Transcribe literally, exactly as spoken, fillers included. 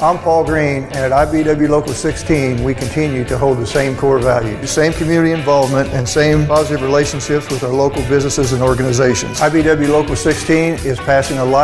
I'm Paul Green, and at I B W Local sixteen, we continue to hold the same core values, the same community involvement, and same positive relationships with our local businesses and organizations. I B W Local sixteen is passing a